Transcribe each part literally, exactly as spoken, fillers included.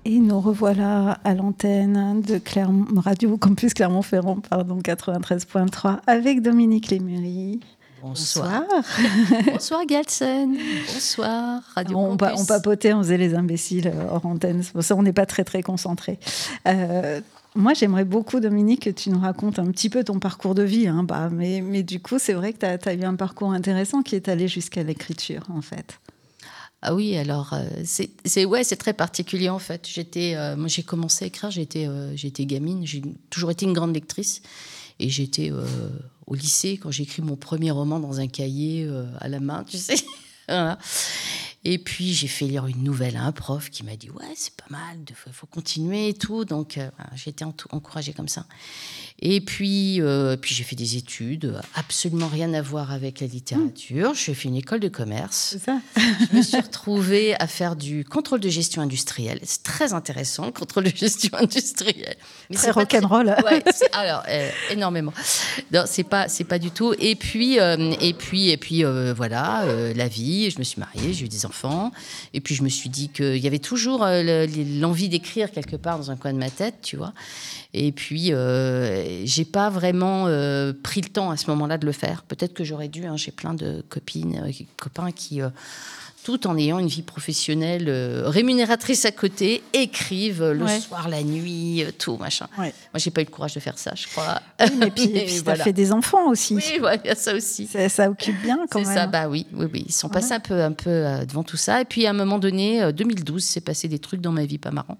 Et nous revoilà à l'antenne de Clermont, Radio Campus Clermont-Ferrand, pardon, quatre-vingt-treize virgule trois, avec Dominique Lémery. Bonsoir. Bonsoir Galsen. Bonsoir Radio on, Campus. On papotait, on faisait les imbéciles hors antenne. C'est pour ça qu'on n'est pas très très concentrés. Euh, moi, j'aimerais beaucoup, Dominique, que tu nous racontes un petit peu ton parcours de vie. Hein, bah, mais, mais du coup, c'est vrai que tu as eu un parcours intéressant qui est allé jusqu'à l'écriture, en fait. Ah oui, alors euh, c'est, c'est ouais, c'est très particulier en fait. J'étais, euh, moi j'ai commencé à écrire, j'étais, euh, j'étais gamine, j'ai toujours été une grande lectrice et j'étais euh, au lycée quand j'ai écrit mon premier roman dans un cahier euh, à la main, tu sais. Voilà. Et puis j'ai fait lire une nouvelle à un prof qui m'a dit ouais c'est pas mal, il faut, faut continuer et tout. Donc euh, j'ai été encouragée comme ça. Et puis, euh, puis j'ai fait des études, absolument rien à voir avec la littérature. Mmh. J'ai fait une école de commerce. C'est ça. Je me suis retrouvée à faire du contrôle de gestion industrielle. C'est très intéressant, le contrôle de gestion industrielle. Mais très rock'n'roll. Ouais, alors euh, énormément. Non, c'est pas, c'est pas du tout. Et puis, euh, et puis, et puis, euh, voilà, euh, la vie. Je me suis mariée, j'ai eu des enfants. Et puis, je me suis dit qu'il y avait toujours euh, l'envie d'écrire quelque part dans un coin de ma tête, tu vois. Et puis, euh, j'ai pas vraiment euh, pris le temps à ce moment-là de le faire. Peut-être que j'aurais dû. Hein, j'ai plein de copines, euh, copains qui, euh, tout en ayant une vie professionnelle euh, rémunératrice à côté, écrivent euh, le ouais. soir, la nuit, euh, tout, machin. Ouais. Moi, j'ai pas eu le courage de faire ça, je crois. Oui, mais puis, puis tu as voilà. fait des enfants aussi. Oui, il ouais, y a ça aussi. Ça, ça occupe bien quand c'est même. C'est ça, bah oui, oui, oui. Ils sont ouais. passés un peu, un peu euh, devant tout ça. Et puis, à un moment donné, euh, deux mille douze, s'est passé des trucs dans ma vie pas marrants.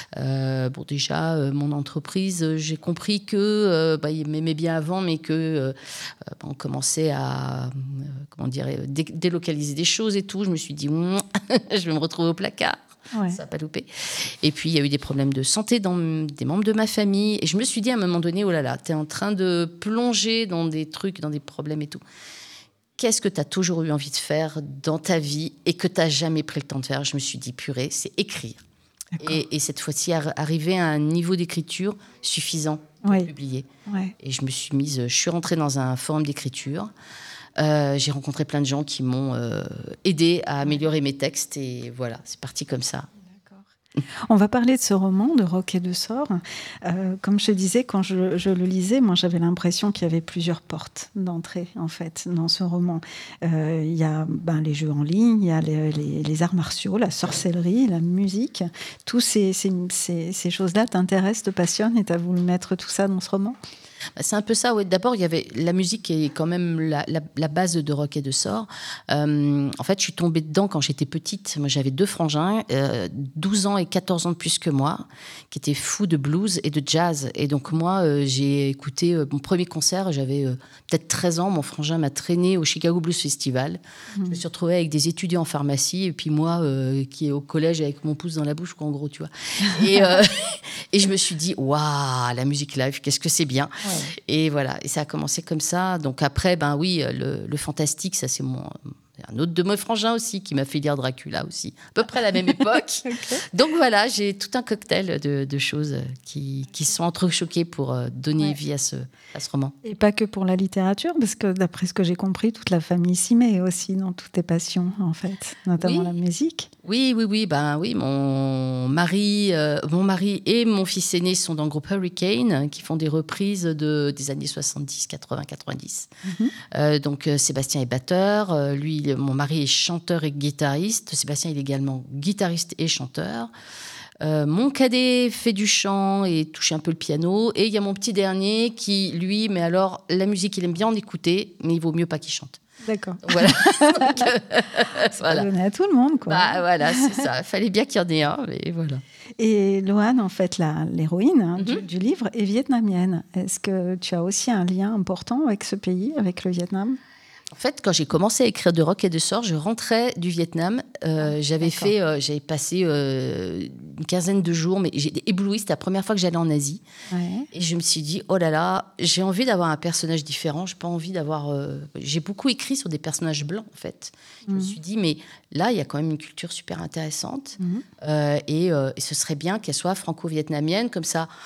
Euh, bon, déjà, euh, mon entreprise, euh, j'ai compris que, euh, bah, ils m'aimaient bien avant, mais que euh, on commençait à, euh, comment dire, dé- délocaliser des choses et tout. Je me suis dit, je vais me retrouver au placard. Ouais. Ça n'a pas loupé. Et puis, il y a eu des problèmes de santé dans des membres de ma famille. Et je me suis dit à un moment donné, oh là là, tu es en train de plonger dans des trucs, dans des problèmes et tout. Qu'est-ce que tu as toujours eu envie de faire dans ta vie et que tu n'as jamais pris le temps de faire? Je me suis dit, purée, c'est écrire. Et, et cette fois-ci, arriver à un niveau d'écriture suffisant pour ouais. publier. Ouais. Et je me suis mise, je suis rentrée dans un forum d'écriture. Euh, j'ai rencontré plein de gens qui m'ont euh, aidé à améliorer mes textes et voilà, c'est parti comme ça. D'accord. On va parler de ce roman de Roch et de Sort. Euh, comme je disais, quand je, je le lisais, moi j'avais l'impression qu'il y avait plusieurs portes d'entrée en fait dans ce roman. Euh, il y a ben, les jeux en ligne, il y a les, les, les arts martiaux, la sorcellerie, la musique. Tous ces, ces, ces, ces choses-là t'intéressent, te passionnent et tu as voulu mettre tout ça dans ce roman? C'est un peu ça, oui. D'abord, il y avait la musique qui est quand même la, la, la base de Roch et de Sort. Euh, en fait, je suis tombée dedans quand j'étais petite. Moi, j'avais deux frangins, euh, douze ans et quatorze ans de plus que moi, qui étaient fous de blues et de jazz. Et donc, moi, euh, j'ai écouté euh, mon premier concert, j'avais euh, peut-être treize ans. Mon frangin m'a traînée au Chicago Blues Festival. Mmh. Je me suis retrouvée avec des étudiants en pharmacie, et puis moi, euh, qui est au collège avec mon pouce dans la bouche, quoi, en gros, tu vois. Et, euh, et je me suis dit, waouh, la musique live, qu'est-ce que c'est bien. Ouais. Et voilà, et ça a commencé comme ça. Donc après, ben oui, le, le fantastique, ça c'est mon un autre de mes frangins aussi qui m'a fait lire Dracula aussi, à peu près à la même époque. Okay. Donc voilà, j'ai tout un cocktail de, de choses qui, qui sont entrechoquées pour donner ouais. vie à ce, à ce roman. Et pas que pour la littérature, parce que d'après ce que j'ai compris, toute la famille s'y met aussi dans toutes tes passions, en fait, notamment oui. la musique. Oui, oui, oui, ben oui, mon mari, euh, mon mari et mon fils aîné sont dans le groupe Hurricane, qui font des reprises de, des années soixante-dix, quatre-vingts, quatre-vingt-dix. Mm-hmm. Euh, donc euh, Sébastien est batteur, euh, lui, mon mari est chanteur et guitariste. Sébastien, il est également guitariste et chanteur. Euh, mon cadet fait du chant et touche un peu le piano. Et il y a mon petit dernier qui, lui, mais alors, la musique, il aime bien en écouter, mais il vaut mieux pas qu'il chante. D'accord. Voilà. Donc, euh, ça voilà. Donner à tout le monde, quoi. Bah, voilà, c'est ça. Il fallait bien qu'il y en ait un, mais voilà. Et Loane, en fait, la, l'héroïne hein, mm-hmm. du, du livre, est vietnamienne. Est-ce que tu as aussi un lien important avec ce pays, avec le Vietnam ? En fait, quand j'ai commencé à écrire de Roch et de Sort, je rentrais du Vietnam. Euh, j'avais D'accord. fait, euh, j'avais passé euh, une quinzaine de jours, mais j'étais éblouie. C'était la première fois que j'allais en Asie. Ouais. Et je me suis dit, oh là là, j'ai envie d'avoir un personnage différent. J'ai pas envie d'avoir. Euh... J'ai beaucoup écrit sur des personnages blancs, en fait. Je mmh. me suis dit, mais là, il y a quand même une culture super intéressante. Mmh. Euh, et, euh, et ce serait bien qu'elle soit franco-vietnamienne, comme ça.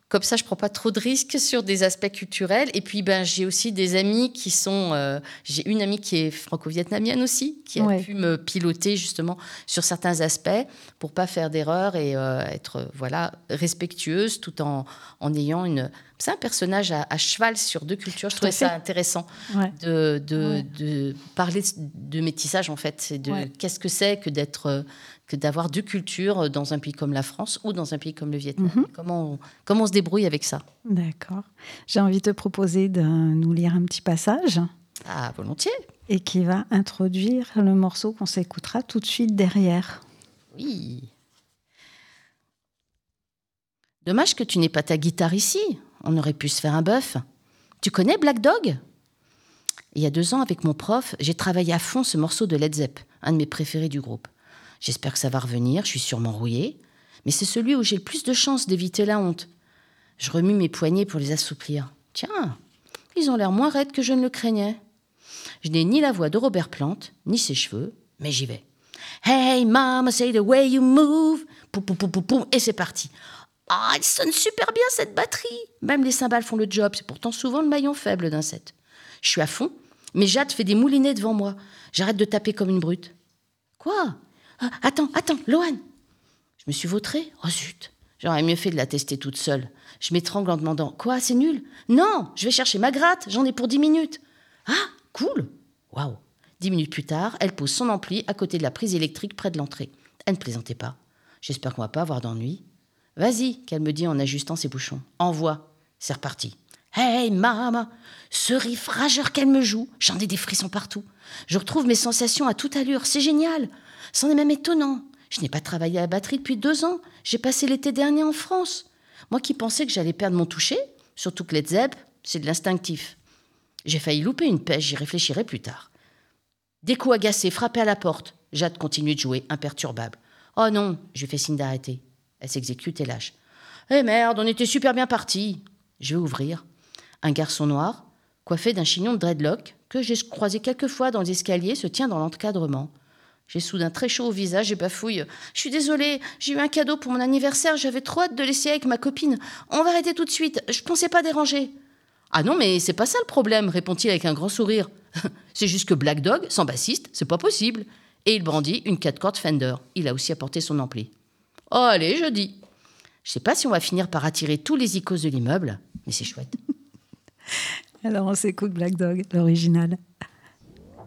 Comme ça, je prends pas trop de risques sur des aspects culturels. Et puis, ben, j'ai aussi des amis qui sont... Euh, j'ai une amie qui est franco-vietnamienne aussi, qui a Ouais. pu me piloter justement sur certains aspects pour pas faire d'erreurs et euh, être euh, voilà, respectueuse tout en, en ayant une... C'est un personnage à, à cheval sur deux cultures. Je Tout à trouvais fait. ça intéressant Ouais. de, de, Ouais. de parler de métissage, en fait. C'est de, Ouais. qu'est-ce que c'est que d'être... euh, que d'avoir deux cultures dans un pays comme la France ou dans un pays comme le Vietnam. Mhm. Comment, on, comment on se débrouille avec ça? D'accord. J'ai envie de te proposer de nous lire un petit passage Ah, volontiers. et qui va introduire le morceau qu'on s'écoutera tout de suite derrière. Oui. Dommage que tu n'aies pas ta guitare ici. On aurait pu se faire un bœuf. Tu connais Black Dog? Il y a deux ans, avec mon prof, j'ai travaillé à fond ce morceau de Led Zepp, un de mes préférés du groupe. J'espère que ça va revenir, je suis sûrement rouillée, mais c'est celui où j'ai le plus de chances d'éviter la honte. Je remue mes poignets pour les assouplir. Tiens, ils ont l'air moins raides que je ne le craignais. Je n'ai ni la voix de Robert Plant, ni ses cheveux, mais j'y vais. Hey mama, say the way you move. Poum, poum, poum, poum, poum, et c'est parti. Ah, il sonne super bien cette batterie. Même les cymbales font le job, c'est pourtant souvent le maillon faible d'un set. Je suis à fond, mais Jade fait des moulinets devant moi. J'arrête de taper comme une brute. Quoi? Ah, attends, attends, Loane. Je me suis vautrée. Oh zut, j'aurais mieux fait de la tester toute seule. Je m'étrangle en demandant. Quoi, c'est nul? Non, je vais chercher ma gratte, j'en ai pour dix minutes. Ah, cool. Waouh. Dix minutes plus tard, elle pose son ampli à côté de la prise électrique près de l'entrée. Elle ne plaisantait pas. J'espère qu'on va pas avoir d'ennui. Vas-y, qu'elle me dit en ajustant ses bouchons. Envoie. C'est reparti. Hey, maman, ce riff rageur qu'elle me joue, j'en ai des frissons partout. Je retrouve mes sensations à toute allure, c'est génial. C'en est même étonnant. Je n'ai pas travaillé à la batterie depuis deux ans. J'ai passé l'été dernier en France. Moi qui pensais que j'allais perdre mon toucher, surtout que Led Zepp, c'est de l'instinctif. J'ai failli louper une pêche, j'y réfléchirai plus tard. Des coups agacés, frappés à la porte. Jade continue de jouer, imperturbable. Oh non, je lui fais signe d'arrêter. Elle s'exécute et lâche. Eh merde, on était super bien partis. Je vais ouvrir. Un garçon noir, coiffé d'un chignon de dreadlock, que j'ai croisé quelques fois dans les escaliers, se tient dans l'encadrement. J'ai soudain très chaud au visage et bafouille. « Je suis désolée, j'ai eu un cadeau pour mon anniversaire, j'avais trop hâte de l'essayer avec ma copine. On va arrêter tout de suite, je pensais pas déranger. » « Ah non, mais c'est pas ça le problème, répond-il avec un grand sourire. « C'est juste que Black Dog, sans bassiste, c'est pas possible. » Et il brandit une quatre cordes Fender. Il a aussi apporté son ampli. « Oh, allez, je dis. » Je sais pas si on va finir par attirer tous les icônes de l'immeuble, mais c'est chouette. Alors on s'écoute Black Dog, l'original.